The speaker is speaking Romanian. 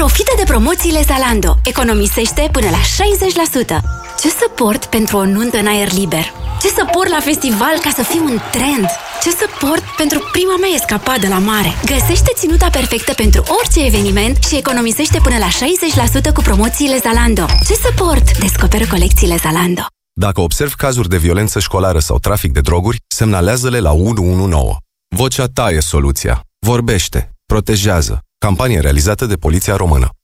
Profită de promoțiile Zalando. Economisește până la 60%. Ce să port pentru o nuntă în aer liber? Ce să port la festival ca să fiu un trend? Ce să port pentru prima mea escapadă la mare? Găsește ținuta perfectă pentru orice eveniment și economisește până la 60% cu promoțiile Zalando. Ce să port? Descoperă colecțiile Zalando. Dacă observi cazuri de violență școlară sau trafic de droguri, semnalează-le la 119. Vocea ta e soluția. Vorbește. Protejează. Campanie realizată de Poliția Română.